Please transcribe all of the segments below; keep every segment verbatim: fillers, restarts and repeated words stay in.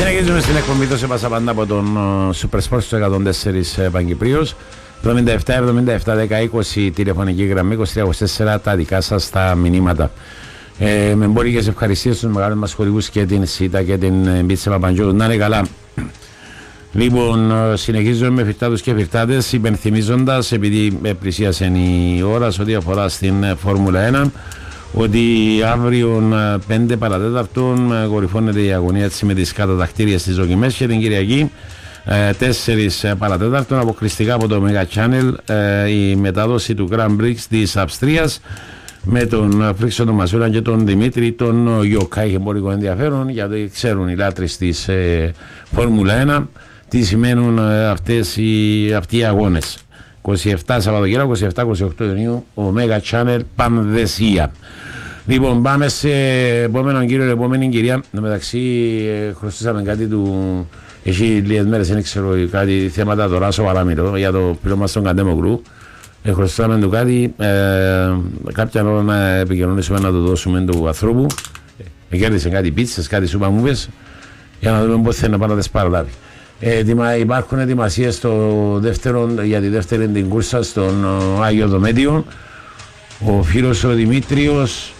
Συνεχίζουμε στην εκπομπή του σε Πασαπάντα από τον Super Sports στο εκατόν τέσσερα Παγκυπρίος. εβδομήντα επτά εβδομήντα επτά δέκα είκοσι τηλεφωνική γραμμή, είκοσι τρία είκοσι τέσσερα τα δικά σας τα μηνύματα. Ε, με εμπορικές ευχαριστίες στους μεγάλους μας χορηγούς και την ΣΥΤΑ και την Πίτσα Παπαντζού. Να είναι καλά. Λοιπόν, συνεχίζουμε με φυρτάτους και φυρτάτες, υπενθυμίζοντας, επειδή πλησίασε η ώρα σε ό,τι αφορά στην Φόρμουλα ένα, ότι αύριο πέντε παρατέταρτον κορυφώνεται η αγωνία έτσι με τις κατατακτήριες στις δοκιμές και την Κυριακή τέσσερις παρατέταρτον αποκλειστικά από το Mega Channel η μετάδοση του Grand Prix της Αυστρίας με τον Φρίξο τον Μασούρα και τον Δημήτρη τον Γιώκα. Είχε εμπορικό ενδιαφέρον γιατί ξέρουν οι λάτρες της Φόρμουλα ένα τι σημαίνουν αυτές οι, αυτοί οι αγώνες. είκοσι επτά Σαββατοκύριακο, είκοσι επτά είκοσι οκτώ Ιουνίου, ο Mega Channel Πανδεσία. Λοιπόν, πάμε σε επόμενον κύριο, επόμενη κυρία. Μεταξύ, χρωστήσαμε κάτι του. Έχει λίγες μέρες, δεν ξέρω κάτι θέματα τώρα, σοβαρά μιλώ, για το πλήρωμα στον Καντέμογλου. Ε, χρωστήσαμε του κάτι, ε, κάποια ώρα να επικοινωνήσουμε να το δώσουμε του ανθρώπου. Ε, κέρδισε κάτι πίτσες, κάτι σουπαμούβες, για να δούμε πώς θέλει να πάει να τις παραλάβει. Ε, υπάρχουν ετοιμασίες για τη δεύτερη την κούρσα στον Άγιο Δομέτιο. Ο φίλος ο Δημήτριος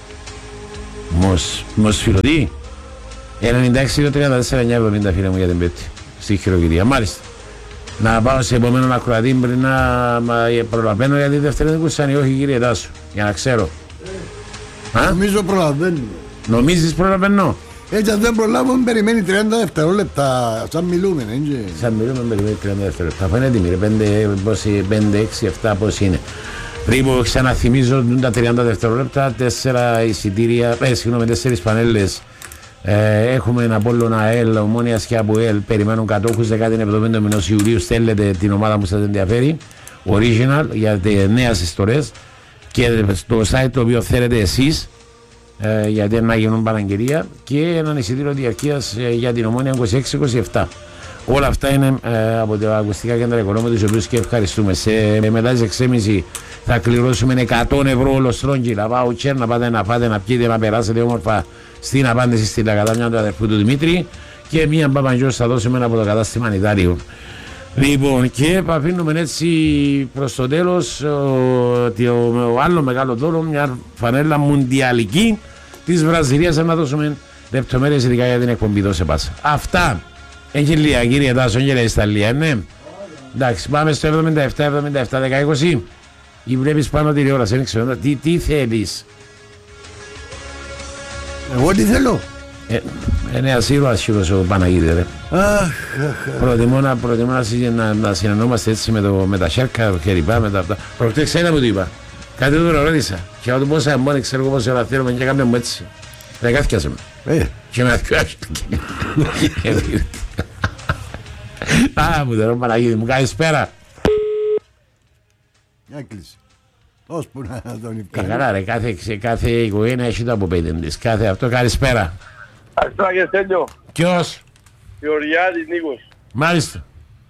Μος, Μοσφυρωτή ενενήντα έξι τριάντα τέσσερα εννιά εβδομήντα φίλε μου για την πέτη στη χειροκυρία. Μάλιστα. Να πάω σε επόμενο ακροατή πριν να προλαβαίνω για τη δεύτερη την κούρσα ή όχι κύριε Τάσο, για να ξέρω. Α? Νομίζω προλαβαίνω. Νομίζεις προλαβαίνω? Έτσι αν δεν προλάβω περιμένει τριάντα δευτερόλεπτα. Σαν μιλούμε, έτσι. Σαν μιλούμε περιμένει τριάντα δευτερόλεπτα. Θα είναι έτοιμοι ρε, πέντε, έξι, επτά πώς είναι. Πριν ξαναθυμίζω τα τριάντα δευτερόλεπτα, τέσσερα εισιτήρια, ε, συγγνώμη, τέσσερις πανέλες. Ε, έχουμε ένα Απόλλωνα ΑΕΛ, Ομόνιας και ΑΠΟΕΛ. Περιμένουν κατόχους δεκαεπτά μηνός Ιουλίου. Στέλνετε την ομάδα που σας ενδιαφέρει. Original για τις νέες ιστορίες. Και στο site το οποίο θέλετε εσείς. Ε, γιατί να γίνουν παραγγελία και έναν εισιτήριο διαρκείας ε, για την Ομόνια είκοσι έξι είκοσι επτά. Όλα αυτά είναι ε, από τα ακουστικά κέντρα οικονόμου, τους οποίους και ευχαριστούμε. Σε, μετά τις έξι και μισή θα κληρώσουμε εκατό ευρώ ολοστρόγγυλα βάουτσερ να πάτε να φάτε, να πιείτε, να περάσετε όμορφα στην απάντηση στην κατάληψη του αδερφού του Δημήτρη και μία Παπαντζός θα δώσουμε από το κατάστημα Νιτάριο. Λοιπόν, και αφήνουμε έτσι προς το τέλος ότι ο, ο άλλο μεγάλο δώρο, μια φανέλα μουντιαλική της Βραζιλίας, να δώσουμε λεπτομέρειες ειδικά για την εκπομπή δώσε πάσα. Αυτά. Έχει λίγα κύριε Τάσο, και λέει στα λίγα, ναι. Εντάξει, πάμε στο εβδομήντα επτά εβδομήντα επτά δέκα είκοσι ή βλέπεις πάνω τηλεόραση, δεν ξέρω, τι, τι θέλεις? Εγώ τι θέλω? Ε, είναι ασύρο ασύρος ο Παναγίδη ρε. Προτιμώ να, προτιμώ να, να, να συνεννόμαστε έτσι με, το, με τα σέρκα και λοιπά, με τα αυτά. Προχτές ξέρετε μου τι είπα. Κάτι του ρώτησα. Και όταν πόσα εμπόνοι ξέρω εγώ πόσα ώρα θέλουμε και κάμια μου έτσι. Δεν κάθηκιασε με. Και με αθιάσει. Α, μου τερώ Παναγίδη μου, καλησπέρα. Μια κλίση. Ώσπου να τον υπκάρει. Καλά ρε, κάθε, κάθε οικογένεια έχει το αποπέδιν της. Κάθε αυτό, καλησπέρα. Καλησπέρα και Στέλιο. Ποιος? Γεωργιάδης Νίκος. Μάλιστα.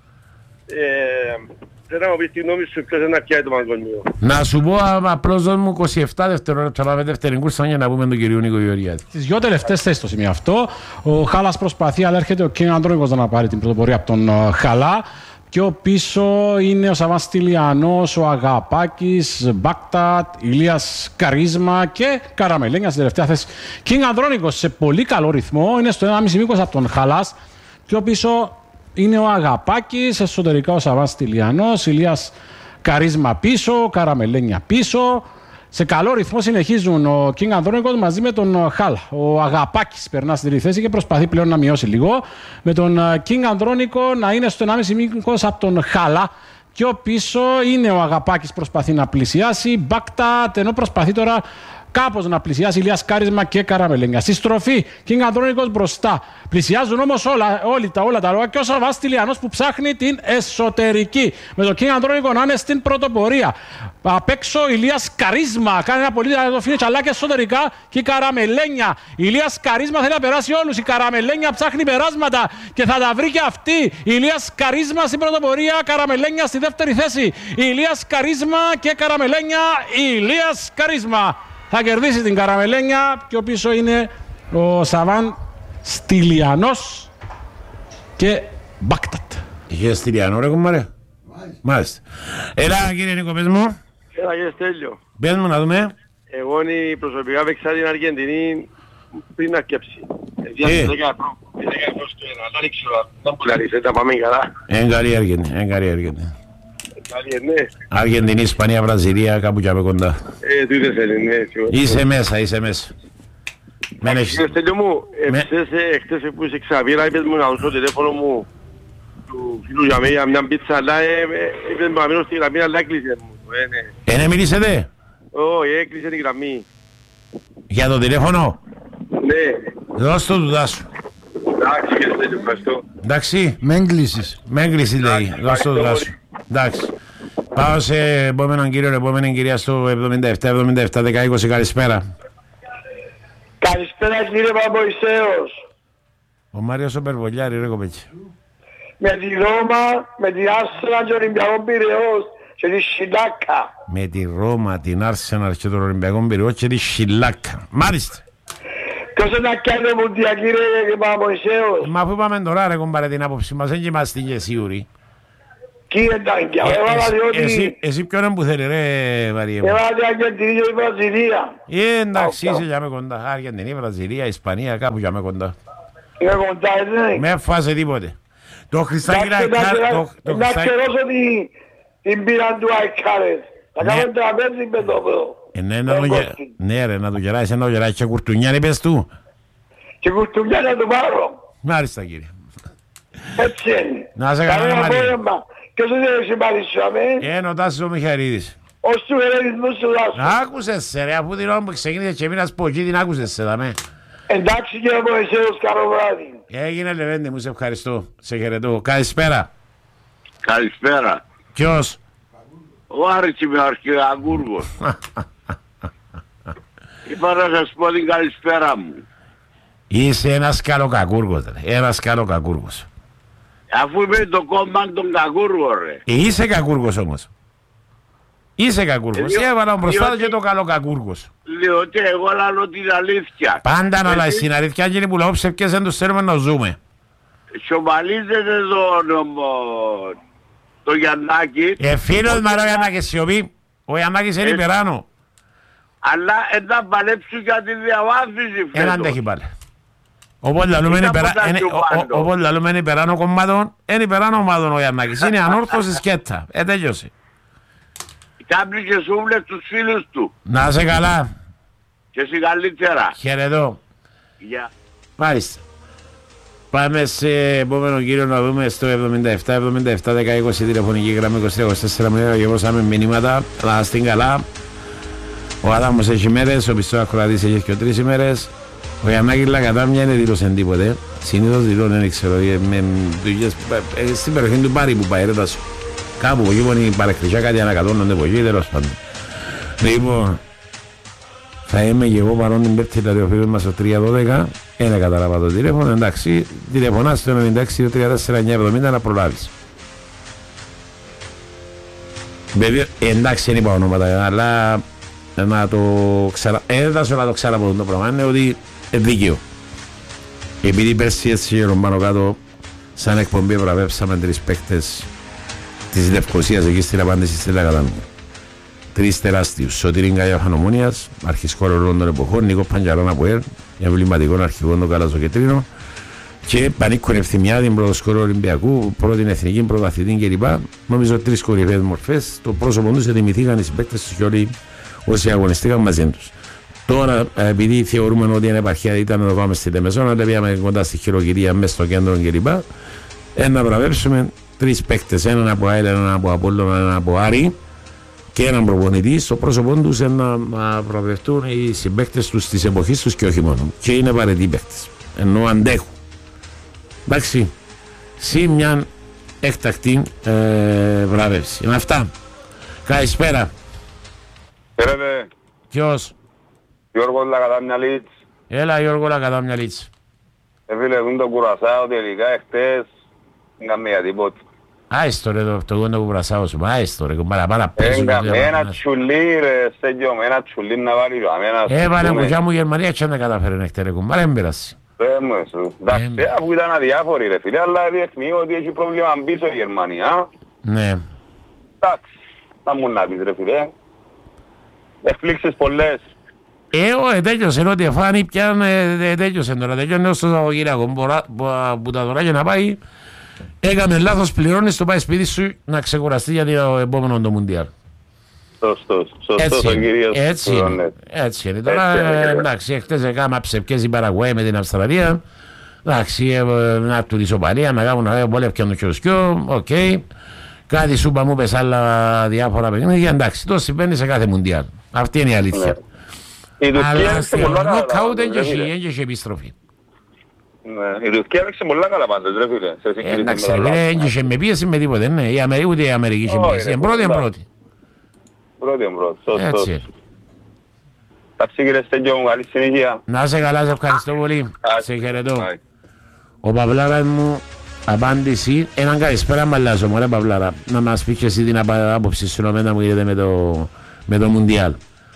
Θέλω να μου πεις τη γνώμη σου ποιος είναι να πιάει το παγκόσμιο. Να σου πω απλώς δώσ' μου είκοσι επτά δευτερόλεπτα πάμε δεύτερη κούρσα για να πούμε τον κύριο Νίκο Γεωργιάδη. Τις δυο τελευταίες θέσεις στο σημείο αυτό. Ο Χάλας προσπαθεί, αλλά έρχεται ο Κίνο Αντρόνικος να πάρει την πρωτοπορία από τον Χαλά. Πιο πίσω είναι ο Σαββάς Τηλιανός, ο Αγαπάκης, Μπάκτατ, Ηλίας Καρίσμα και Καραμελένια στην τελευταία θέση. Κίνο Αντρόνικος σε πολύ καλό ρυθμό, είναι στο ένα κόμμα πέντε από τον Χαλάς. Πιο πίσω είναι ο Αγαπάκης, εσωτερικά ο Σαββάς Τηλιανός, Ηλίας Καρίσμα πίσω, Καραμελένια πίσω. Σε καλό ρυθμό συνεχίζουν ο Κίνγκ Ανδρώνικος μαζί με τον Χάλ. Ο Αγαπάκης περνά στην τρίτη θέση και προσπαθεί πλέον να μειώσει λίγο. Με τον Κίνγκ Ανδρώνικο να είναι στο ένα κόμμα πέντε μήκος από τον Χάλα. Πιο πίσω είναι ο Αγαπάκης, προσπαθεί να πλησιάσει. Μπάκτα, ενώ προσπαθεί τώρα κάπως να πλησιάσει Ηλίας Κάρισμα και Καραμελένια. Στη στροφή, Κίνγκ Ανδρώνικος μπροστά. Πλησιάζουν όμως όλα, όλοι τα, όλα τα λόγια και ο Σαββάς Τηλιανός που ψάχνει την εσωτερική. Με τον Κίνγκ Ανδρώνικο να είναι στην πρωτοπορία. Απ' έξω Ηλίας Καρίσμα κάνει ένα πολύ δυνατό φίνιτς, αλλά και εσωτερικά και η Καραμελένια. Ηλίας Καρίσμα θέλει να περάσει όλους. Η Καραμελένια ψάχνει περάσματα και θα τα βρει και αυτή. Ηλίας Καρίσμα στην πρωτοπορία, Καραμελένια στη δεύτερη θέση. Ηλίας Καρίσμα και Καραμελένια. Ηλίας Καρίσμα θα κερδίσει την Καραμελένια. Πιο πίσω είναι ο Σαββάν Στυλιανός και Μπάκτατ. Είχε Στυλιανό ρε κουμπάρε. Μάλιστα. Έλα κύριε Νίκο, πες μου. Έλα και Στέλιο. Πες μου να δούμε. Εγώ είναι προσωπικά παίξα την Αργεντινή πριν να σκέψει. Ε. δέκα Αυγούστου, δεν ξέρω, δεν πουλάρεις, τα πάμε καλά. Εν καλή Αργεντινή, εν καλή Αργεντινή. Καλή, ναι. Αργεντινή, Ισπανία, Βραζιλία, κάπου κι από κοντά. Ε, τούτε θέλει, ναι. Είσαι μέσα, είσαι μέσα. Μεν έχεις... Κύριε Στέλιο μου, Με- εχθές που είσαι ξαπήρα, είπες μου να δώσω το τηλέφωνο μου του φίλου για μένα για μια πίτσα, αλλά ε, ε, είπες μου να μείνω στη γραμμή, αλλά έκλεισε μου. Ε, ναι. Ε, ναι, μιλήσετε Όχι, έκλεισε την γραμμή. για το τηλέφωνο. Ναι. Δώσ' το του Τάσου. Εντάξει, κύριε Στέλιο, ευχαριστώ. Εντάξει, Με έγκλησης. με έγκριση λέει. Δώσ' το του Τάσου. Εντάξει. Πάω σε επόμενον κύριο, επόμενη κυρία στο εβδομήντα επτά εβδομήντα επτά δέκα είκοσι. Καλησπέρα. Καλησπέρα κύριε Παποϊσέος. Ο Μάριος ο Περβολιάρη, ρε κοπέτσι. Με τη Ρώμα, με την Άρσενα και ο Ολυμπιακό Πειραιώς και τη Σιλάκα. Με τη Ρώμα, την Άρσεναλ και τον Ολυμπιακό Πυριό και τη Σιλάκα. Μάλιστα. Ποιος είναι να κάνει μουντια κύριε Παποϊσέος. Μα που είπαμε τώρα ρε κομπάρε την άποψη μας, δεν είμαστε και σίγουροι. Κύριε Τάγκια, Ε, έβαλα εσύ- διότι εσύ- Εσύ ποιον είναι που θέλει ρε Μαρία μου. έβαλα την Αργεντινή και η Βραζιλία. Ε, εντάξει, Α, είσαι για με κοντά. Αργεντινή, Βραζιλία, Ισπανία, κάπου για με κοντά. Είναι κοντά, έτσι. Με φάσε τίποτε. Το Χριστάκι Εντάξει, Ραϊκάρ, εντάξει, το- το να Χριστάκι... ξερώσω την- την πήραν του Αϊκάρες. Θα Ναι. κάνω τραπέζι με το πέο. Ε, ναι, να το γε- ναι ρε, να το γεράσεις, να το γεράσεις και κουρτουνιάν είπες του. Και κουστούμια να το πάρω. Μάλιστα κύριε. Έτσι είναι. Να σε καλά, Καλό Μαρία. απόγευμα. Ποιος είναι ο συμπαρισσιάμε. Ε, νοτάσεις ο Μιχαηλίδης. Ως του χαιρετισμού σου δάσου. Άκουσες σε ρε, αφού την ώρα που ξεκίνησες και μείνας από εκεί την άκουσες σε δαμέ. Εντάξει κύριε Παποϊσέος, καλό βράδυ. Έγινε Λεβέντη μου, σε ευχαριστώ. Σε χαιρετώ. Καλησπέρα. Καλησπέρα. Ποιος? Ο Άρης είμαι ο Αρχαιοαγκούργος. Είπα να σας πω την καλησπέρα μου. Είσαι ένας καλοκακούργος ρε, ένας καλοκακούργος. Αφού είμαι το κόμμα των κακούργων ρε. Ε, είσαι κακούργος όμως. Είσαι κακούργος. Ε, διό- Έβαλα μπροστά διότι- και το καλοκακούργος. Διότι εγώ λαλώ την αλήθεια. Πάντα να Εσύ λέει στην αλήθεια κύριε που λέω ψευκές δεν τους θέλουμε να ζούμε. σοβαλίζετε τον το Γιαννάκη, Ε, φίλος μα ρε ο Γιαννάκης σιωπή. Ο Γιαννάκης είναι Ε, υπεράνω. αλλά να παλέψουν για τη διαβάθμιση Έναν φέτος. τέχει πάλι. Όπως λαλούμε είναι Ήταν υπερα- ποτέ είναι- πιο ο- ο- πάντο. όπως λαλούμε είναι υπεράνω κομμάτων, είναι υπεράνω ομάδων ο Γιαννάκης. Είναι ανόρθωση σκέτα. Ε, τέλειωσε. Κάνει και σούβλες τους φίλους του. Να σε καλά. Και εσύ καλύτερα. Χαιρετώ. Γεια. Μάλιστα. Πάμε σε επόμενο κύριο να δούμε στο εβδομήντα επτά εβδομήντα επτά δέκα είκοσι τηλεφωνική γραμμή είκοσι τρία είκοσι τέσσερα μηνύματα και πόσαμε μηνύματα. Να στην καλά. Ο Αδάμος έχει μέρες, ο Πιστός Ακροατής έχει και τρεις ημέρες. Ο Γιαννάκης Λακατάμια δεν δήλωσε τίποτε. Συνήθως δηλώνει, δεν ξέρω, ε, με δουλειές, ε, στην περιοχή του Πάρη που πάει ρε Τάσο. Κάπου εκεί που είναι η παρεκκλησιά κάτι ανακατώνονται από εκεί, τέλος πάντων. Λοιπόν, θα είμαι και εγώ παρόν την Πέμπτη, δηλαδή ο φίλος μας στο τρία δώδεκα. Ένα καταλάβα το τηλέφωνο, εντάξει. Τηλεφωνάς στο ενενήντα έξι δύο τρία τέσσερα εννιά εβδομήντα να προλάβεις. Βέβαια, εντάξει δεν είπα ονόματα, αλλά να το ξανα... Ε, δεν θα σου να το ξαναπώ το πράγμα, είναι ότι είναι δίκαιο. Επειδή πέρσι έτσι γύρω πάνω κάτω, σαν εκπομπή βραβεύσαμε τρεις παίκτες της Λευκωσίας εκεί στην απάντηση στη Λακατάμια. Τρεις τεράστιους, Σωτήρη Γκάγια Ομόνιας, αρχικό ρόλο των εποχών, Νίκο Παντζαρών από ΕΡ, εμβληματικό αρχηγό των Καλαζοκεντρίνων και Πανίκο Ευθυμιάδη, πρώτο σκορό Ολυμπιακού, πρώτη εθνική πρωταθλητή κλπ. Νομίζω τρεις κορυφαίες μορφές. Το πρόσωπο τους ετοιμηθήκαν οι συμπαίκτες τους και όλοι όσοι αγωνιστήκαν μαζί τους. Τώρα, επειδή θεωρούμε ότι η επαρχία ήταν να το πάμε στη Λεμεσόν, αλλά πήγαμε κοντά στη χειροκυρία μέσα στο κέντρο κλπ. Να βραβεύσουμε τρεις παίκτες, έναν από ΑΕΛ, έναν από Απόλλωνα, έναν από Άρη και έναν προπονητή. Στο πρόσωπό τους να βραβευτούν οι συμπαίκτες τους της εποχής τους και όχι μόνο. Και είναι βαρετοί παίκτες. Ενώ αντέχουν. Εντάξει. Σε μια έκτακτη ε, βραβεύση. Είναι αυτά. Καλησπέρα. Χαίρετε, Ποιος? Γιώργος Λακατάμια Λίτς. Έλα Γιώργο Λακατάμια Λίτς. Ε, φίλε, δουν το κουρασάω τελικά εχθές. Δεν κάνουμε για τίποτα. Άιστο ρε το, το κόντο που πρασάω σου. Άιστο ρε κομπάρα πάρα πέσουν. Έγκαμε ένα τσουλί ρε Στέγιο, με ένα τσουλί να βάλει. Έβαλε κουκιά μου η Γερμανία και δεν καταφέρει να χτε ρε κομπάρα, δεν πέρασε. Εντάξει, αφού ήταν αδιάφοροι ρε φίλε, αλλά δείχνει ότι έχει πρόβλημα πίσω η Γερμανία. Ναι. Εντάξει, θα μου να πεις ρε φίλε. Εκπλήξεις πολλές. Ε, ο, τέλειωσε, ότι φάνη πιαν, ε, τέλειωσε τώρα, τέλειωσε στο Σαββατοκύριακο που τα δωράκια να πάει. Έκαμε λάθος, πληρώνεις, το πάει σπίτι σου να ξεκουραστεί για το επόμενο το Μουντιάλ. Σωστός, σωστός ο κυρίος. Έτσι είναι, έτσι είναι. Τώρα, εντάξει, εχθές έκανα ψευκές η Παραγουάη με την Αυστραλία. Εντάξει, να του ισοπαλία, να κάνουν ένα πόλευ και το χιοσκιό, οκ. Κάτι σούπα μου πες άλλα διάφορα παιχνίδια, εντάξει, το συμβαίνει σε κάθε Μουντιάλ. Αυτή είναι η αλήθεια. Αλλά στην νοκάουτ δεν έχει επιστροφή. Η Τουρκία έπαιξε πολλά καλά πάντως ρε φίλε. Εντάξει ρε φίλε, δεν είχε με πίεση με τίποτε, ναι. Ούτε η Αμερική είχε πίεση. Εν πρώτη, εν πρώτη. Πρώτη, εν πρώτη. Σωστός. Εντάξει κύριε Στέγγιο μου, καλή συνέχεια. Να είσαι καλά, σε ευχαριστώ πολύ. Σε χαιρετώ. Ο Παυλάρας μου απάντηση, έναν καλησπέρα μαλλάζω μου ρε Παυλάρα. Να μας πεις και εσύ την άποψη σου να μου γίνεται με το, με το Μουντιάλ.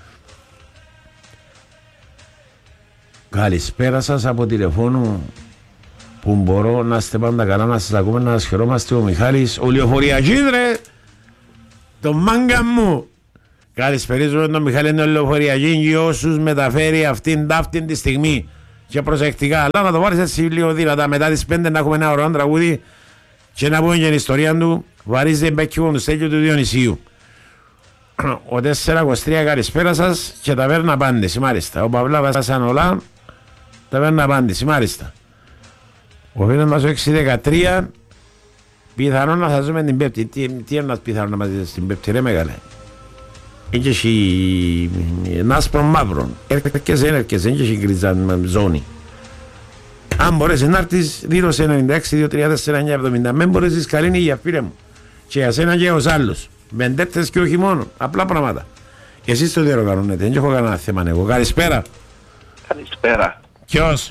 Καλησπέρα σας από τηλεφώνου που μπορώ να είστε πάντα καλά, να σας ακούμε, να σας χαιρόμαστε. Ο Μιχάλης, ο Λεωφοριακής ρε, το μάγκα μου. Καλησπερίζουμε τον Μιχάλη, είναι ο Λεωφοριακής και όσους μεταφέρει αυτήν ταύτην τη στιγμή. Και προσεκτικά, αλλά να το πάρεις έτσι λίγο δυνατά, μετά τις πέντε να έχουμε ένα ωραίο τραγούδι και να πούμε και την ιστορία του. Βαρίζει μπέκκι του Στέγγιου του Διονυσίου. Ο τέσσερα είκοσι τρία καλησπέρα σας και ταβέρνα απάντηση, μάλιστα. Ο Παυλάβας σαν όλα, ταβέρνα απάντηση, μάλιστα. Ο φίλος μας ο έξι δεκατρία, πιθανόν να θα ζούμε την Πέπτη. Τι, τι είναι ένας πιθανόν να μας δείτε στην Πέπτη, ρε μεγάλε. Είναι και ένα άσπρο μαύρο. Έρχεσαι, έρχεσαι, είναι και γκρίζα ζώνη. Αν μπορείς να έρθεις, δήλωσε ενενήντα έξι δύο τρία τέσσερα εννιά εβδομήντα. Μην μπορείς, καλή είναι η υγεία, φίλε μου. Και για σένα και ως άλλους. Βεντέτες και όχι μόνο. Απλά πράγματα. Και εσείς το διοργανώνετε. Δεν έχω κανένα θέμα εγώ. Καλησπέρα. Καλησπέρα. Ποιος?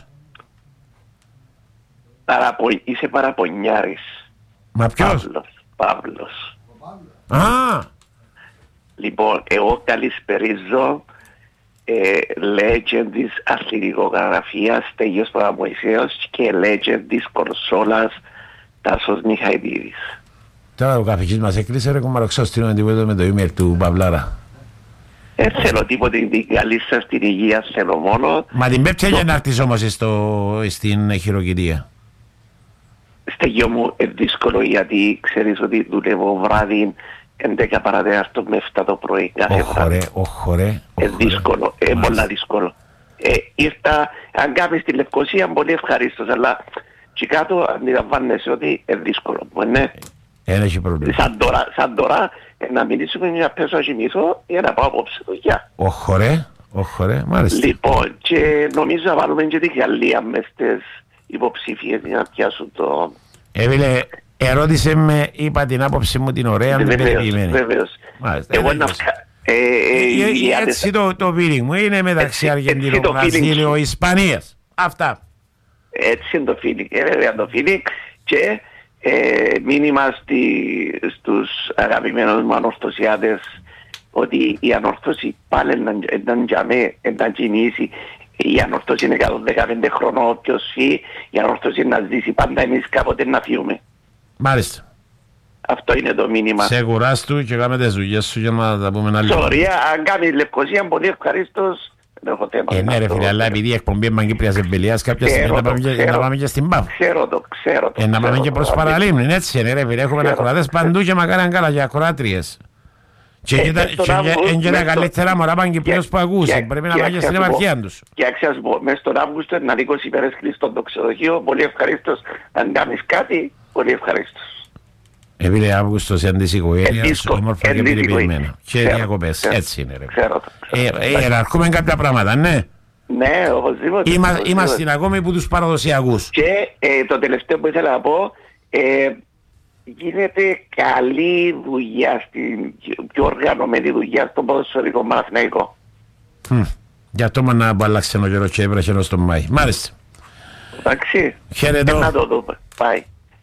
Παραπο... Είσαι παραπονιάρης. Μα ποιος? Παύλος. Παύλος. Α! Λοιπόν, εγώ καλησπερίζω ε, legend της αθλητικογραφίας Στέγιος Παπαμωυσέως και legend της Κορσόλας Τάσος Μιχαηλίδης. Τώρα ο καφικής μας έκλεισε ρε κομμαροξό στείλω τίποτα με το email του Παυλάρα. Δεν θέλω τίποτε, την καλή σας την υγεία θέλω μόνο. Μα την Πέπτη έγινε να έρθεις όμως στο, στην χειροκητία. Στέγιο μου, είναι δύσκολο γιατί ξέρεις ότι δουλεύω βράδυ έντεκα παρατέταρτο με εφτά το πρωί κάθε βράδυ. Όχι ρε, είναι δύσκολο, είναι πολλά δύσκολο. Ε, ήρθα, αν κάνεις τη Λευκοσία πολύ ευχαρίστως, αλλά και κάτω αντιλαμβάνεσαι ότι είναι δύσκολο. Ναι. Δεν έχει πρόβλημα. Σαν τώρα, σαν τώρα να μιλήσουμε μια πέσω να κοιμηθώ για να πάω απόψε δουλειά. Όχι ρε, όχι ρε, μάλιστα. Λοιπόν, και νομίζω να βάλουμε και την Γαλλία μες στις υποψήφιες για να πιάσουν το... Έβιλε, ερώτησε με, είπα την άποψη μου την ωραία, την περιποιημένη. Βεβαίως. Εγώ να... Έτσι το feeling μου είναι μεταξύ Αργεντινού, Βραζίλιο, Ισπανίας. Αυτά. Έτσι είναι το feeling. Ε, βέβαια το feeling και ε, μήνυμα στη, στους αγαπημένους μου ανορθωσιάτες ότι η ανορθώση πάλι ήταν για μέ, ήταν κινήσει. Η ανορθώση είναι εκατόν δεκαπέντε χρονών όποιος φύγει, η ανορθώση να ζήσει πάντα εμείς κάποτε να φύγουμε. Μάλιστα. Αυτό είναι το μήνυμα. Σε κουράστου και κάμε τις δουλειές σου για να τα πούμε ένα λίγο. Σωρία, αν κάνει Λευκοσία πολύ ευχαρίστως, δεν έχω θέμα. Ε, ναι ρε φίλε, αλλά επειδή η εκπομπή Μαγκύπριας Εμπελίας κάποια στιγμή να πάμε και στην ΠΑΒ. Ξέρω το, ξέρω το. Ε, να πάμε και προς Παραλίμνη, έτσι είναι ρε φίλε, έχουμε ακροατές παντού και μακάραν καλά και ακροάτριες. Και είναι τα καλύτερα μωρά Παγκυπρίος που ακούσε, πρέπει να πάει και στην επαρχία τους. Και αξιάς πω, μες στον Αύγουστο να δίκως υπέρες κλειστό το ξενοδοχείο, πολύ ευχαρίστως, αν κάνεις κάτι, πολύ ευχαρίστως. Επειδή Αύγουστος είναι της οικογένειας, όμορφα και περιποιημένα. Και διακοπές, έτσι είναι ρε. Εραρχούμε κάποια πράγματα, ναι. Ναι, οπωσδήποτε. Είμαστε ακόμη που τους παραδοσιακούς. Και το τελευταίο που ήθελα να πω, γίνεται καλή δουλειά, στην, πιο οργανωμένη δουλειά στον ποδοσφαιρικό Παναθηναϊκό. Γι' αυτό μόνο να αλλάξει ο καιρός και έβρεχε ενώ στον Μάη. Μάλιστα. Εντάξει. Χαιρετώ. Να το δούμε. Πάει.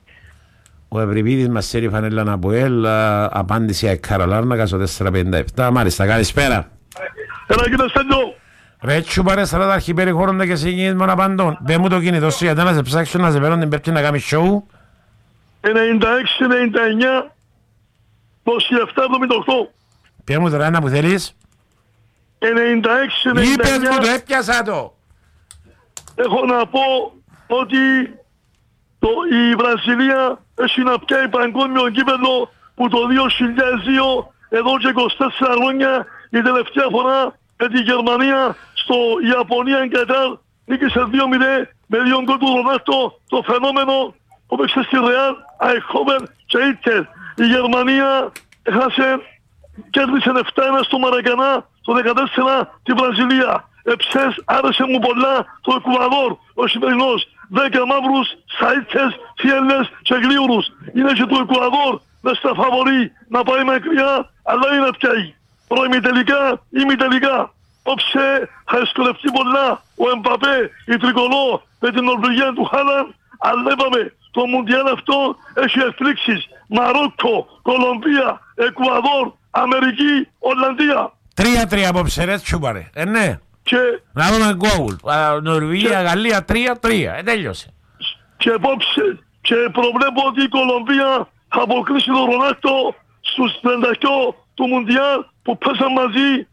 Ο Ευρυπίδης μας έρει φανέλα από ελ, απάντηση εκ Καρολάρνακα στο τέσσερα πενήντα επτά. Μάλιστα, καλησπέρα. Έλα κύριε Στέντο. Ρε τσουπάρε στρατάρχη περιχώροντα και σε κίνησμον απαντών. Πες μου το κινητό σου γιατί να σε ψάξω να σε παίρνω την πέπτη να κάνεις σοου. ενενήντα έξι ενενήντα εννιά είκοσι επτά εβδομήντα οκτώ. Πες μου τώρα ένα που θέλεις. ενενήντα έξι ενενήντα εννιά. Είπες μου το έπιασα το. Έχω να πω ότι το, η Βραζιλία έχει να πιάει παγκόσμιο κύπελλο που το δύο χιλιάδες δύο εδώ και είκοσι τέσσερα χρόνια η τελευταία φορά με τη Γερμανία στο Ιαπωνία Κατάρ νίκησε δύο μηδέν με δύο γκολ του Ρονάλντο, το φαινόμενο που παίξε στη Ρεάλ, Αϊχόβεν και Ίντερ. Η Γερμανία έχασε, κέρδισε επτά ένα στο Μαρακανά το δεκατέσσερα τη Βραζιλία. Εψές άρεσε μου πολλά το Εκουαδόρ, ο σημερινός. Δέκα μαύρους, σαΐτσες, φιέλες και γλίουρους. Είναι και το Εκουαδόρ μες στα φαβορί να πάει μακριά, αλλά είναι πιάει. Προημιτελικά ή μητελικά. Όψε θα εσκολευτεί πολλά ο Εμπαπέ, η Τρικολό με την Νορβηγία του Χάλαν, αλλά είπαμε το Μουντιάλ αυτό έχει εκπλήξεις. Μαρόκο, Κολομβία, Εκουαδόρ, Αμερική, Ολλανδία. Τρία τρία απόψε ρε τσούπαρε, ε ναι. Και... Να δούμε γκολ. Νορβηγία, και... Γαλλία τρία τρία, ε τέλειωσε. Και απόψε, και προβλέπω ότι η Κολομβία θα αποκλείσει τον Ρονάλντο στους τριάντα οκτώ του Μουντιάλ που πέσαν μαζί.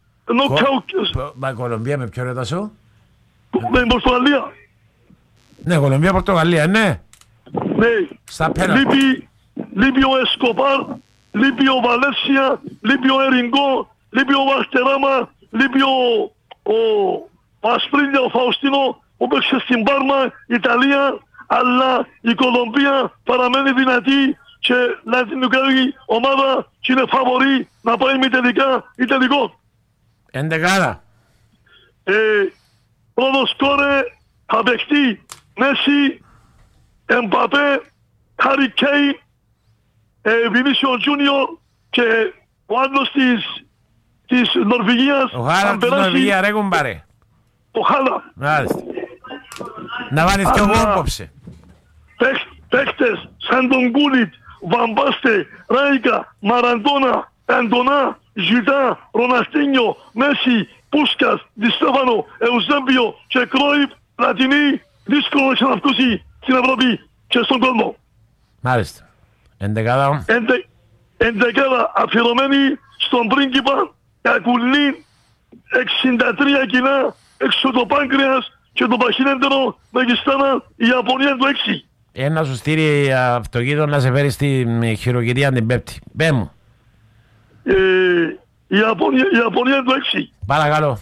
Μα η Κολομβία με ποιο ρέτα σου? Με την Πορτογαλία. Ναι, Κολομβία, Πορτογαλία, ναι. Ναι. Στα πέρα. Λείπει, λείπει ο Εσκοπάρ, λείπει ο Βαλέσια, λείπει ο Ερινγκό, λείπει ο Βαλτεράμα, λείπει ο, ο, ο Ασπρίνια, ο Φαουστίνο, που παίξε στην Πάρμα, Ιταλία, αλλά η Κολομβία παραμένει δυνατή και λατινική ομάδα και είναι φαβορή να πάει με τελικά ή τελικό. Εντεκάδα. Ε, πρώτο σκόρε θα παιχτεί Μέση, Εμπαπέ, Χάρι Κέιν, Βινίσιο Τζούνιο και ο άλλος της, της Νορβηγίας. Ο Χάλα της Νορβηγία ρε κουμπάρε. Ο Χάλα. Μάλιστα. Να βάλεις και εγώ απόψε. Παίχτες σαν τον Γκούλιτ, Βαμπάστε, Ράικα, Μαραντόνα, Αντωνά, Ζιτά, Ροναστίνιο, Μέση, Πούσκας, Διστέφανο, Εουζέμπιο και Κρόιπ, Λατινή, δύσκολο να ξαναβγούσει στην Ευρώπη και στον κόσμο. Μάλιστα. Εντεκάδα. Εντε, εντεκάδα αφιερωμένη στον πρίγκιπα Κακουλή, εξήντα τρία κιλά, έξω το πάγκρεας και το παχυνέντερο Μεγιστάνα, η Ιαπωνία του έξι. Ένα σου στήρι αυτοκίνητο να σε φέρει στη χειροκυρία την Πέμπτη. Πέ μου. Ε, η Ιαπωνία, η Ιαπωνία του έξι. Παρακαλώ.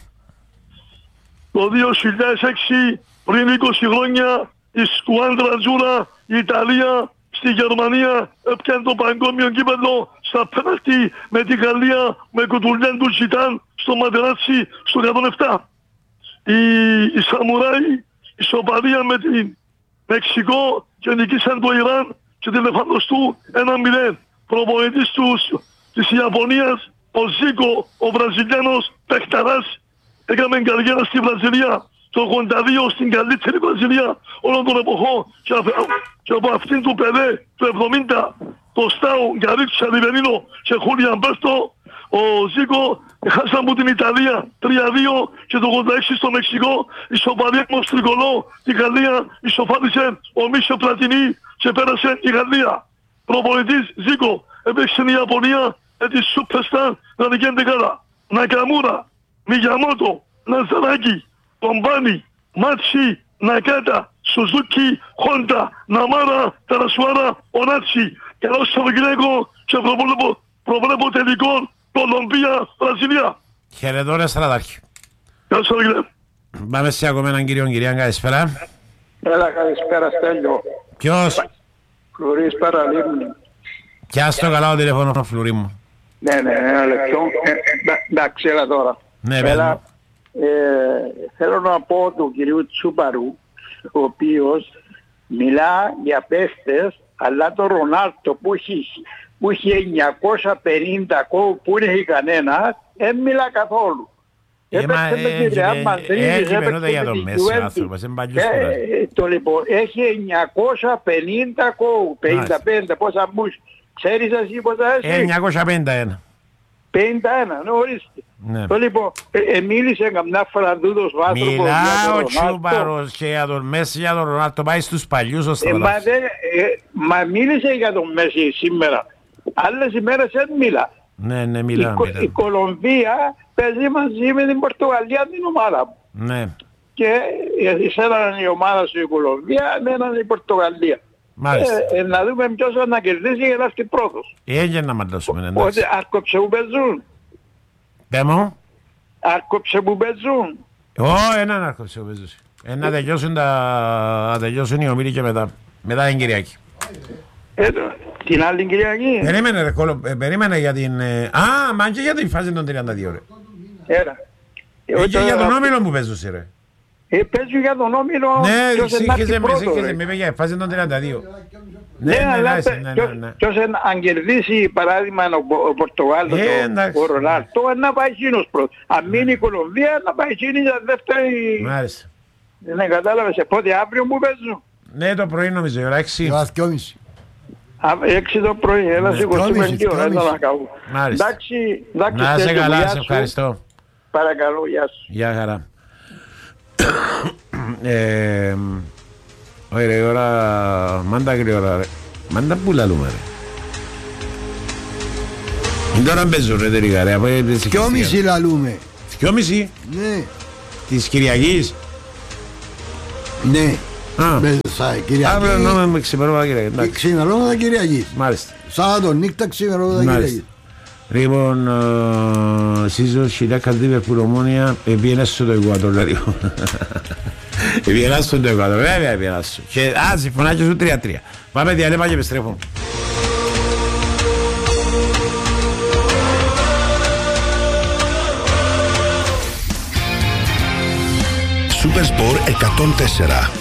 Το δύο χιλιάδες έξι, πριν είκοσι χρόνια, η Σκουάντρα Τζούρα, η Ιταλία, στη Γερμανία έπιανε το παγκόσμιο κύπελλο στα πέναλτι με τη Γαλλία, με κουτουλιάν του Ζιτάν στο Ματεράτσι στο εκατόν επτά. Η, η Σαμουράι ισοπαλία με την Μεξικό και νικήσαν το Ιράν και την εφαντοστού ένα μηδέν. Προπονητής τους της Ιαπωνίας, ο Ζίκο, ο Βραζιλιάνος παιχταράς, έκαμε καριέρα στη Βραζιλία το ογδόντα δύο στην καλύτερη Βραζιλία όλων των εποχών και, και από αυτήν του Πελέ το εβδομήντα το Στάου, Γκαρίτσια, Ριβερίνο και Χούλιαν Μπέρτο, ο Ζίκο χάσαν από την Ιταλία τρία δύο και το ογδόντα έξι στο Μεξικό ισοπαλία με Τρικολό, τη Γαλλία ισοφάρισε ο Μίσιο Πλατινί και πέρασε η Γαλλία. Προπονητής Ζίκο έπαιξε η Ιαπωνία με τη Σούπερσταρ γαλλική εντεκάδα. Νακαμούρα, Μιγιαμότο, Ναζαράκη, Κομπάνι, Μάτσι, Νακάτα, Σουζούκι, Χόντα, Ναμάρα, Ταρασουάρα, Ονάτσι. Καλό Σαββατοκύριακο και προβλέπω, προβλέπω τελικό Κολομβία, Βραζιλία. Χαιρετώ ρε στρατάρχη. Καλό Σαββατοκύριακο. Πάμε σε ακόμα έναν κύριο, κυρία, καλησπέρα. Έλα, καλησπέρα Στέλιο. Ποιος? Φλουρής Παραλίμνη. Πιάσ' το καλά ο τηλέφωνο, Φλουρί μου. Ναι, ναι, ένα λεπτό. Εντάξει, έλα τώρα. Ναι, έλα. Ε, θέλω να πω του κυρίου Τσούπαρου, ο οποίος μιλά για παίχτες, αλλά το Ρονάλτο που έχει, που έχει εννιακόσια πενήντα κόου που δεν έχει κανένα, δεν μιλά καθόλου. Έπαιξε με τη Ρεάλ Μαδρίτης, έπαιξε με τη Γιουβέντους. Το λοιπόν, έχει εννιακόσια πενήντα κόου, πενήντα πέντε, πόσα μπούς. Ξέρεις εσύ πόσα έχει? εννιακόσια πενήντα ένα. πενήντα ένα, ναι, ορίστε. Ναι. Το λοιπόν, ε, ε, μίλησε καμιά φορά τούτος ο άνθρωπος. Μιλά ο Τσούπαρος και για τον Μέση, για τον Ρονάλτο, πάει στους παλιούς ως ε, μα, δε, ε, μα μίλησε για τον Μέση σήμερα. Άλλες ημέρες δεν μίλα. Ναι, ναι, μιλά. Η, η Κολομβία παίζει μαζί με την Πορτογαλία την ομάδα μου. Ναι. Και εισέλαβαν η ομάδα σου η Κολομβία, μέναν η Πορτογαλία. Μάλιστα. Ε, ε, να δούμε ποιος θα να κερδίσει για να έρθει πρώτος. Έγινε να μαντώσουμε, εντάξει. Ότι άρκοψε που παίζουν. Πέμω. Άρκοψε που παίζουν. Ω, έναν άρκοψε που παίζουν. Ε, να τελειώσουν, τα... να τελειώσουν οι ομίλοι και μετά. Μετά την Κυριακή. Ε, την άλλη Κυριακή. Περίμενε ρε κόλο, ε, περίμενε για την... Ε... Α, μα και για την φάση των τριάντα δύο ρε. Έλα. Ε, και για τον όμιλο που παίζουν ρε. Ε, παίζουν για τον όμιλο. Ναι, σύγχυζε με, σύγχυζε με, για φάση των τριάντα δύο. Ναι, ναι, αλλά ποιος αν κερδίσει παράδειγμα ο Πορτογάλος, ο Ρονάλτο, να πάει εκείνος πρώτος. Αν μείνει η Κολομβία, να πάει εκείνη για δεύτερη... Μάλιστα. Ναι, κατάλαβες, πότε αύριο που παίζουν. Ναι, το πρωί νομίζω, ώρα έξι. Έξι το πρωί, έλα σε είκοσι πέντε ώρα, έλα να καώ. Εντάξει, εντάξει. Να σε καλά, σε ευχαριστώ. Παρακαλώ, γεια σου. Γεια χαρά. ε, όχι ρε, ώρα, μάντα γρήγορα ρε. Μάντα που λαλούμε ρε. Είναι τώρα μπέζω ρε τελικά ρε. Δυόμιση λαλούμε. Δυόμιση? Ναι. Της Κυριακής? Ναι. Α, Κυριακή. αύριο νόμαι με ξημερώματα Κυριακή. Ξημερώματα Κυριακής. Μάλιστα. Σάββατο νύχτα ξημερώματα Κυριακής. Λοιπόν, Σίζο, Σιλάκα, Λίβερπουλ, Ομόνια, πήγαινε στο το Εκουατόρ, δηλαδή. Πήγαινε στο το Εκουατόρ, βέβαια πήγαινε στο. Και, α, συμφωνά και σου τρία τρία. Πάμε διαλέμα και επιστρέφω. Σούπερ Σπορ εκατόν τέσσερα.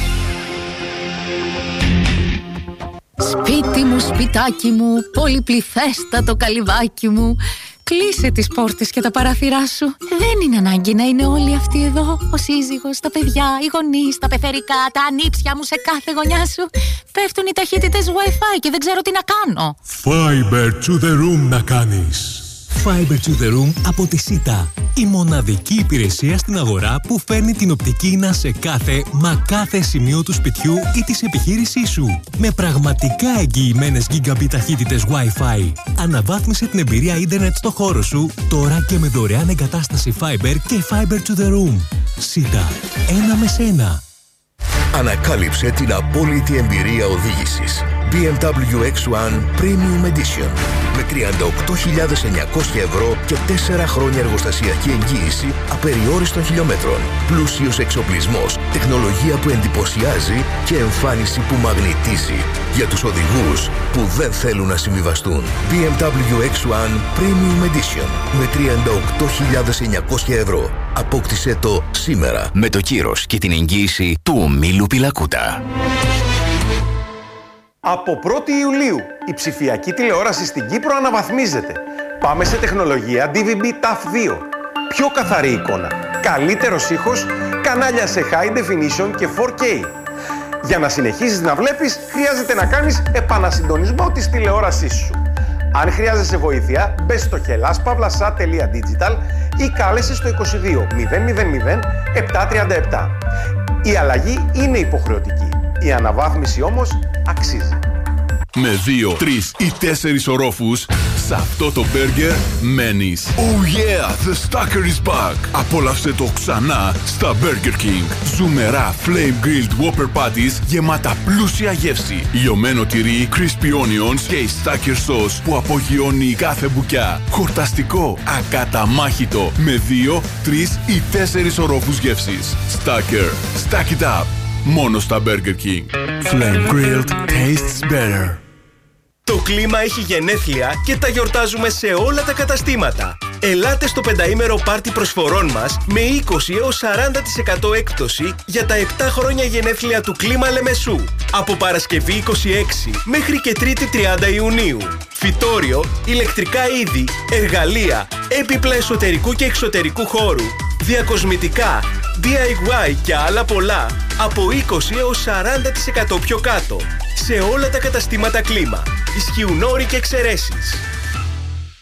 Σπίτι μου, σπιτάκι μου, πολυπληθέστατο καλυβάκι μου. Κλείσε τις πόρτες και τα παράθυρά σου. Δεν είναι ανάγκη να είναι όλοι αυτοί εδώ. Ο σύζυγος, τα παιδιά, οι γονείς, τα πεθερικά, τα ανήψια μου σε κάθε γωνιά σου. Πέφτουν οι ταχύτητες Wi-Fi και δεν ξέρω τι να κάνω. Fiber to the room να κάνεις. Fiber to the room από τη ΣΥΤΑ. Η μοναδική υπηρεσία στην αγορά που φέρνει την οπτική ίνα σε κάθε, μα κάθε σημείο του σπιτιού ή της επιχείρησής σου. Με πραγματικά εγγυημένες gigabit ταχύτητες Wi-Fi. Αναβάθμισε την εμπειρία ίντερνετ στο χώρο σου, τώρα και με δωρεάν εγκατάσταση Fiber και Fiber to the room. ΣΥΤΑ. Ένα με σένα. Ανακάλυψε την απόλυτη εμπειρία οδήγησης. μπι εμ ντάμπλιου εξ ουάν Premium Edition με τριάντα οκτώ χιλιάδες εννιακόσια ευρώ και τέσσερα χρόνια εργοστασιακή εγγύηση απεριόριστων χιλιόμετρων. Πλούσιος εξοπλισμός, τεχνολογία που εντυπωσιάζει και εμφάνιση που μαγνητίζει για τους οδηγούς που δεν θέλουν να συμβιβαστούν. μπι εμ ντάμπλιου εξ ουάν Premium Edition με τριάντα οκτώ χιλιάδες εννιακόσια ευρώ. Απόκτησέ το σήμερα με το κύρος και την εγγύηση του ομίλου Πιλακούτα. Από πρώτη Ιουλίου, η ψηφιακή τηλεόραση στην Κύπρο αναβαθμίζεται. Πάμε σε τεχνολογία ντι βι μπι ταφ δύο. Πιο καθαρή εικόνα, καλύτερος ήχος, κανάλια σε high definition και φορ κέι. Για να συνεχίσεις να βλέπεις, χρειάζεται να κάνεις επανασυντονισμό της τηλεόρασής σου. Αν χρειάζεσαι βοήθεια, μπες στο hellas.pavlasa τελεία digital ή κάλεσε στο είκοσι δύο μηδέν μηδέν μηδέν επτά τριάντα επτά. Η αλλαγή είναι υποχρεωτική. Η αναβάθμιση όμως αξίζει. Με δύο, τρεις ή τέσσερις ορόφους, σε αυτό το μπέργκερ μένεις. Oh yeah, the Stacker is back. Απόλαυσε το ξανά στα Burger King. Ζουμερά flame grilled Whopper patties γεμάτα πλούσια γεύση. Λιωμένο τυρί, crispy onions και η Stacker sauce που απογειώνει κάθε μπουκιά. Χορταστικό, ακαταμάχητο, με δύο, τρεις ή τέσσερις ορόφους γεύσης. Stacker, stack it up. Μόνο στα Burger King. Flame grilled tastes better. Το κλίμα έχει γενέθλια και τα γιορτάζουμε σε όλα τα καταστήματα. Ελάτε στο πενταήμερο πάρτι προσφορών μας με είκοσι έως σαράντα τοις εκατό έκπτωση για τα επτά χρόνια γενέθλια του Κλίμα Λεμεσού. Από Παρασκευή είκοσι έξι μέχρι και Τρίτη τριάντα Ιουνίου. Φυτόριο, ηλεκτρικά είδη, εργαλεία, έπιπλα εσωτερικού και εξωτερικού χώρου, διακοσμητικά, ντι άι γουάι και άλλα πολλά από είκοσι έως σαράντα τοις εκατό πιο κάτω. Σε όλα τα καταστήματα Κλίμα. Ισχύουν όροι και εξαιρέσεις.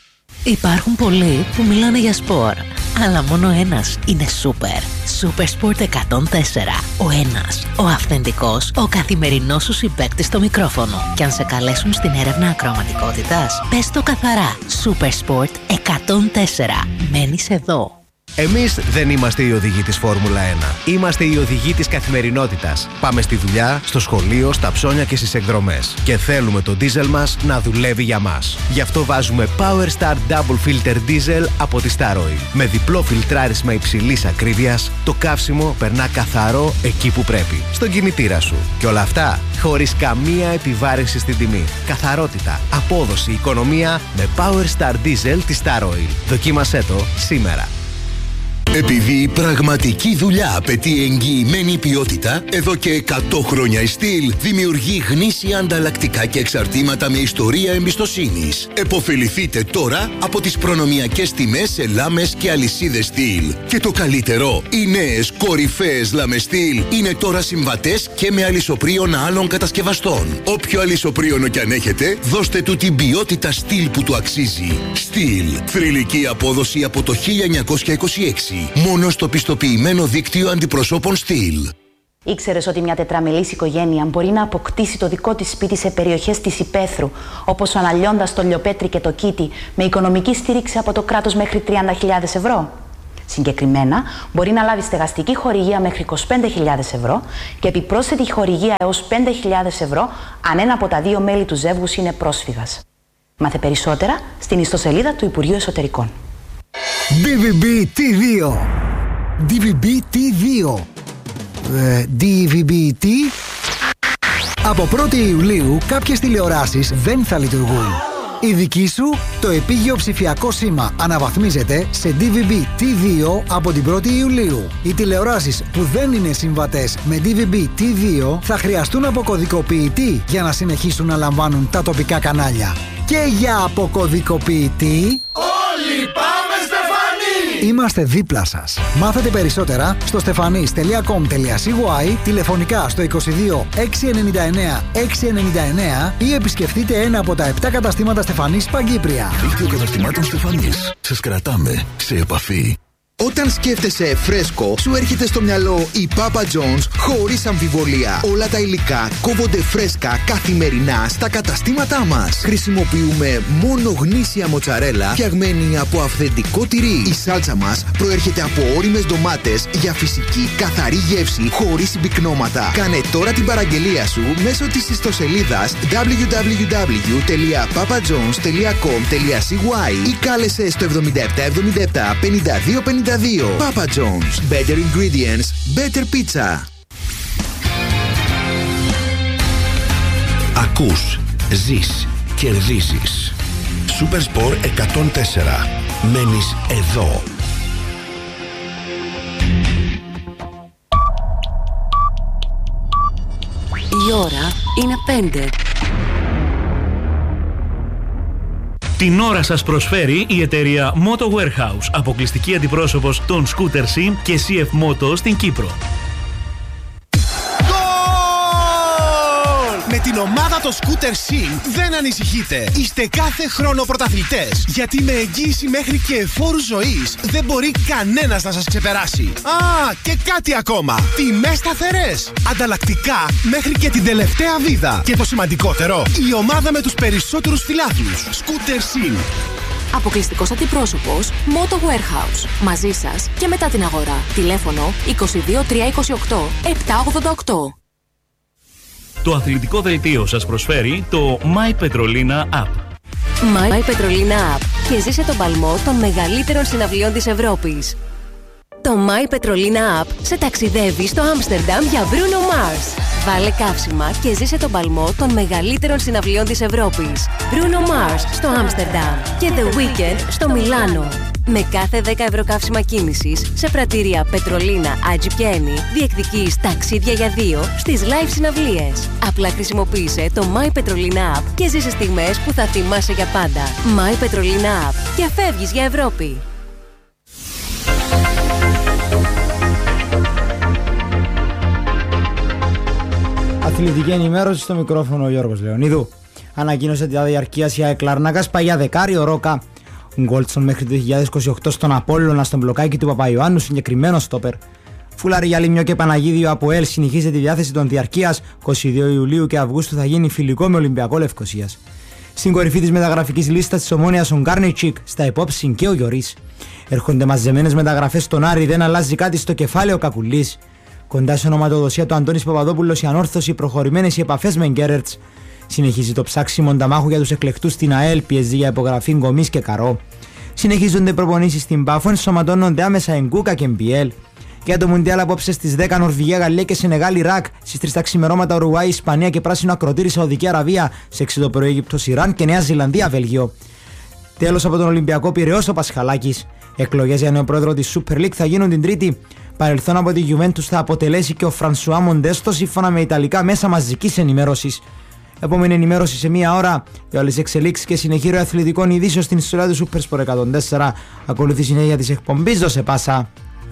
Υπάρχουν πολλοί που μιλάνε για σπορ, αλλά μόνο ένας είναι σούπερ. Super Sport εκατόν τέσσερα. Ο ένας, ο αυθεντικός, ο καθημερινός σου συμπαίκτης στο μικρόφωνο. Και αν σε καλέσουν στην έρευνα ακροαματικότητας, πες το καθαρά. Super Sport εκατόν τέσσερα. Μένεις εδώ. Εμείς δεν είμαστε οι οδηγοί της Φόρμουλα ένα. Είμαστε οι οδηγοί της καθημερινότητας. Πάμε στη δουλειά, στο σχολείο, στα ψώνια και στις εκδρομές. Και θέλουμε το ντίζελ μας να δουλεύει για μας. Γι' αυτό βάζουμε Power Star Double Filter Diesel από τη Star Oil. Με διπλό φιλτράρισμα υψηλής ακρίβειας, το καύσιμο περνά καθαρό εκεί που πρέπει. Στον κινητήρα σου. Και όλα αυτά χωρίς καμία επιβάρυνση στην τιμή. Καθαρότητα, απόδοση, οικονομία με Power Star Diesel της Star Oil. Δοκίμασέ το σήμερα. Επειδή η πραγματική δουλειά απαιτεί εγγυημένη ποιότητα, εδώ και εκατό χρόνια η Στυλ δημιουργεί γνήσια ανταλλακτικά και εξαρτήματα με ιστορία εμπιστοσύνης. Εποφεληθείτε τώρα από τις προνομιακές τιμές σε λάμες και αλυσίδες Στυλ. Και το καλύτερο, οι νέες κορυφαίες λάμες Στυλ είναι τώρα συμβατές και με αλυσοπρίωνα άλλων κατασκευαστών. Όποιο αλυσοπρίωνο κι αν έχετε, δώστε του την ποιότητα Στυλ που του αξίζει. Στυλ, θρυλική απόδοση από το χίλια εννιακόσια είκοσι έξι. Μόνο στο πιστοποιημένο δίκτυο αντιπροσώπων Στυλ. Ήξερες ότι μια τετραμελής οικογένεια μπορεί να αποκτήσει το δικό της σπίτι σε περιοχές της υπαίθρου, όπως ο Αναλιώντας, το Λιοπέτρι και το Κίτι, με οικονομική στήριξη από το κράτος μέχρι τριάντα χιλιάδες ευρώ. Συγκεκριμένα, μπορεί να λάβει στεγαστική χορηγία μέχρι είκοσι πέντε χιλιάδες ευρώ και επιπρόσθετη χορηγία έως πέντε χιλιάδες ευρώ αν ένα από τα δύο μέλη του ζεύγους είναι πρόσφυγας. Μάθε περισσότερα στην ιστοσελίδα του Υπουργείου Εσωτερικών. ντι βι μπι τι δύο. ντι βι μπι τι δύο. Ε, ντι βι μπι τι. Από πρώτη Ιουλίου κάποιες τηλεοράσεις δεν θα λειτουργούν. Η δική σου, το επίγειο ψηφιακό σήμα αναβαθμίζεται σε ντι βι μπι τι δύο από την πρώτη Ιουλίου. Οι τηλεοράσεις που δεν είναι συμβατές με ντι βι μπι τι δύο θα χρειαστούν αποκωδικοποιητή για να συνεχίσουν να λαμβάνουν τα τοπικά κανάλια. Και για αποκωδικοποιητή... Όλοι πάμε Στεφανή! Είμαστε δίπλα σας. Μάθετε περισσότερα στο στεφανής τελεία κομ τελεία σι γουάι, τηλεφωνικά στο είκοσι δύο εξακόσια ενενήντα εννέα εξακόσια ενενήντα εννέα ή επισκεφτείτε ένα από τα επτά καταστήματα Στεφανής Παγκύπρια. Δίκτυο καταστημάτων Στεφανής. Σας κρατάμε σε επαφή. Όταν σκέφτεσαι φρέσκο, σου έρχεται στο μυαλό η Papa John's χωρίς αμφιβολία. Όλα τα υλικά κόβονται φρέσκα καθημερινά στα καταστήματά μας. Χρησιμοποιούμε μόνο γνήσια μοτσαρέλα φτιαγμένη από αυθεντικό τυρί. Η σάλτσα μας προέρχεται από ώριμες ντομάτες για φυσική καθαρή γεύση χωρίς συμπυκνώματα. Κάνε τώρα την παραγγελία σου μέσω της ιστοσελίδας double-u double-u double-u τελεία papa jones τελεία com τελεία σι γουάι ή κάλεσε στο εβδομήντα επτά εβδομήντα επτά πενήντα δύο πενήντα δύο. Papa John's. Better ingredients, better pizza. Ακούς, ζεις, κερδίζεις. Super Sport εκατόν τέσσερα. Μένεις εδώ. Η ώρα είναι πέντε. Την ώρα σας προσφέρει η εταιρεία Moto Warehouse, αποκλειστική αντιπρόσωπος των Scooter Sim και σι εφ Moto στην Κύπρο. Με την ομάδα το Scooter Sim δεν ανησυχείτε. Είστε κάθε χρόνο πρωταθλητές. Γιατί με εγγύηση μέχρι και εφόρου ζωής δεν μπορεί κανένας να σας ξεπεράσει. Α, και κάτι ακόμα. Τιμές σταθερές. Ανταλλακτικά μέχρι και την τελευταία βίδα. Και το σημαντικότερο, η ομάδα με τους περισσότερους φιλάθλους. Scooter Sim. Αποκλειστικός αντιπρόσωπος Moto Warehouse. Μαζί σας και μετά την αγορά. Τηλέφωνο είκοσι δύο τριακόσια είκοσι οκτώ επτακόσια ογδόντα οκτώ. Το αθλητικό δελτίο σας προσφέρει το My Petrolina App. My Petrolina App και ζήσε τον παλμό των μεγαλύτερων συναυλιών της Ευρώπης. Το My Petrolina App σε ταξιδεύει στο Άμστερνταμ για Bruno Mars. Βάλε καύσιμα και ζήσε τον παλμό των μεγαλύτερων συναυλιών της Ευρώπης. Bruno Mars στο Άμστερνταμ και The Weeknd στο Μιλάνο. Με κάθε δέκα ευρώ καύσιμα κίνησης σε πρατήρια Πετρολίνα, Άτζι και Ένι διεκδικείς ταξίδια για δύο στις live συναυλίες. Απλά χρησιμοποίησε το My Petrolina App και ζήσε στιγμές που θα θυμάσαι για πάντα. My Petrolina App και φεύγεις για Ευρώπη. Αθλητική ενημέρωση στο μικρόφωνο ο Γιώργος Λεωνίδου. Ανακοίνωσε τη διαρκεία η ΑΕΚ Λάρνακας, παγιά δεκάρι, ο Ρόκα. Γκόλτσον μέχρι το δύο χιλιάδες είκοσι οκτώ στον Απόλλωνα, στον μπλοκάκι του Παπαϊωάννου, συγκεκριμένο στόπερ. Φουλάρι για Λιμιό και Παναγίδιο από ΕΛ συνεχίζει τη διάθεση των διαρκείας. είκοσι δύο Ιουλίου και Αυγούστου θα γίνει φιλικό με Ολυμπιακό Λευκωσίας. Στην κορυφή της μεταγραφικής λίστας της Ομόνοιας ο Γκάρνετσικ, στα υπόψη και ο Γιωρίς. Έρχονται μαζεμένες μεταγραφές στον Άρη, δεν αλλάζει κάτι στο κεφάλαιο Κακουλής. Κοντά σε ονοματοδοσία του Αντώνης Παπαδόπουλος η ανόρθωση, προχωρημένες οι επαφές με Γκέρερτς. Συνεχίζει το ψάξιμο νταμάχου για τους εκλεκτούς στην ΑΕΛ, πιεζή για υπογραφή Γκομής και Καρό. Συνεχίζονται προπονήσεις στην Πάφο, ενσωματώνονται άμεσα Εγκούκα και Μπιέλ. Για το Μουντιάλ απόψε στις δέκα Νορβηγία, Γαλλία και Σενεγάλ, Ιράκ. Στις τρεις τα ξημερώματα Ουρουάη, Ισπανία και πράσινο ακροτήρι Σαουδική Αραβία. Σε έξι το πρωί Αίγυπτος, Ιράν και Νέα Ζηλανδία, Βέλγιο. Τέλος από τον Ολυμπιακό Πειραιώς ο Πασχαλάκης. Εκλογές για νέο πρόεδρο της Super League θα γίνουν την Τρίτη. Παρελθόν από τη Juventus θα αποτελέσει και ο Φρανσουά Μοντέστο, σύμφωνα με ιταλικά μέσα μαζικής ενημέρωσης. Επόμενη ενημέρωση σε μία ώρα για όλες τις εξελίξεις και συνεχή ροή αθλητικών ειδήσεων στην ιστορία του Super Sport εκατόν τέσσερα. Ακολουθεί συνέχεια της εκπομπής Δώσε Πάσα.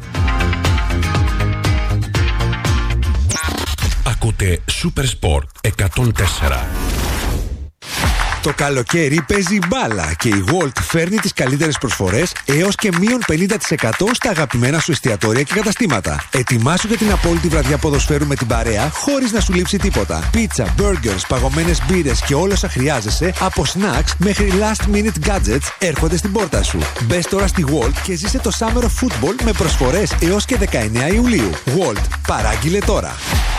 Ακούτε Super Sport εκατόν τέσσερα. Το καλοκαίρι παίζει μπάλα και η Walt φέρνει τις καλύτερες προσφορές έως και μείον πενήντα τοις εκατό στα αγαπημένα σου εστιατόρια και καταστήματα. Ετοιμάσου για την απόλυτη βραδιά ποδοσφαίρου με την παρέα χωρίς να σου λείψει τίποτα. Πίτσα, burgers, παγωμένες μπύρες και όλα όσα χρειάζεσαι από snacks μέχρι last minute gadgets έρχονται στην πόρτα σου. Μπες τώρα στη Walt και ζήσε το Summer of Football με προσφορές έως και δεκαεννέα Ιουλίου. Walt, παράγγειλε τώρα.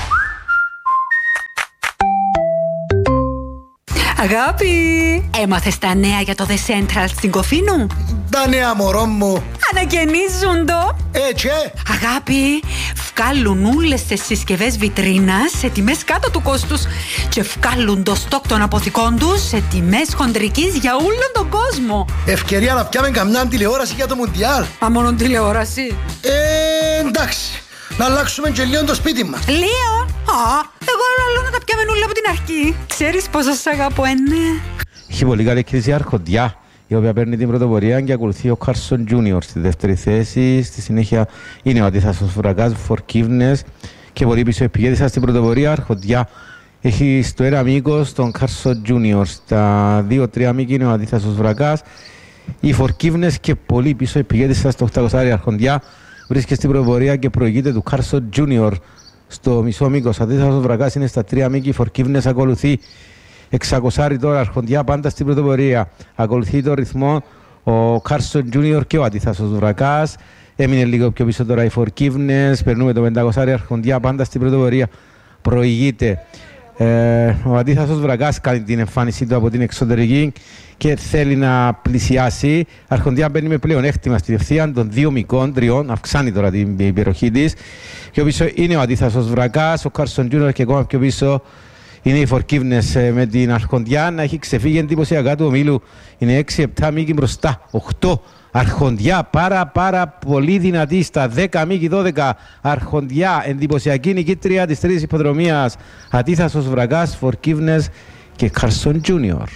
Αγάπη, έμαθες τα νέα για το The Central στην Κοφίνου? Τα νέα μωρό μου. Ανακαινίζουν το. Έτσι. Αγάπη, βγάλουν όλες τις συσκευές βιτρίνας σε τιμές κάτω του κόστους και βγάλουν το στόκ των αποθηκών τους σε τιμές χοντρικής για όλον τον κόσμο. Ευκαιρία να πιάμε καμιά τηλεόραση για το Μουντιάλ. Α, μόνο τηλεόραση. Ε, εντάξει. Να αλλάξουμε και λίγο το σπίτι μας. Λίγο? Α, εγώ λέω να τα πιάμε όλα από την αρχή. Ξέρεις πόσο σ' αγαπώ, ναι. Έχει πολύ καλή κρίση αρχοντιά, η οποία παίρνει την πρωτοπορία και ακολουθεί ο Κάρσον Τζούνιορ στη δεύτερη θέση. Στη συνέχεια είναι ο αντίθασος Βρακάς, Forgiveness και πολύ πίσω επικέντρησα στην πρωτοπορία αρχοντιά. Έχει στο ένα μήκος τον Κάρσον Τζούνιορ, στα δύο τρία μήκη είναι ο αντίθασος Βρακάς, η Forgiveness και πολύ πίσω επικέντρησα στο οκτακόσια αρχοντιά. Βρίσκεται στην πρωτοπορία και προηγείται του Κάρσον Τζούνιορ στο μισό μήκος. Αντίθετος Βρακάς είναι στα τρία μήκη. Forgiveness ακολουθεί εξακόσια τώρα αρχοντιά πάντα στην πρωτοπορία. Ακολουθεί το ρυθμό ο Κάρσον Τζούνιορ και ο αντίθετος Βρακάς. Έμεινε λίγο πιο πίσω τώρα η Forgiveness. Περνούμε το πεντακόσια αρχοντιά πάντα στην πρωτοπορία. Προηγείται. Ε, ο αντίθετος Βρακάς κάνει την εμφάνισή του από την εξωτερική και θέλει να πλησιάσει. Αρχοντιά μπαίνει με πλεονέκτημα στη ευθεία των δύο μικών τριών, αυξάνει τώρα την υπεροχή της. Πιο πίσω είναι ο αντίθετος Βρακάς, ο Κάρσον Τζούνιορ και ακόμα πιο πίσω είναι η Forgiveness με την Αρχοντιά να έχει ξεφύγει εντυπωσιακά του ομίλου. Είναι έξι επτά μήκη μπροστά, οκτώ Αρχοντιά πάρα πάρα πολύ δυνατή στα δέκα μήκη δώδεκα. Αρχοντιά εντυπωσιακή νικήτρια της τρίτης υποδρομίας. Αντίθετος Βρακάς, Forgiveness και Κάρσον Τζούνιορ.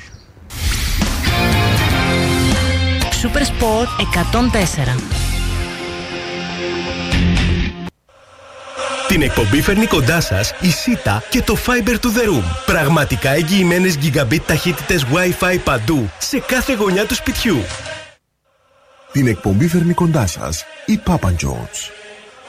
Super Sport εκατόν τέσσερα. Την εκπομπή φέρνει κοντά σας η Σίτα και το Fiber to the Room. Πραγματικά εγγυημένες gigabit ταχύτητες Wi-Fi παντού, σε κάθε γωνιά του σπιτιού. Την εκπομπή φέρνει κοντά σας η Papa John's.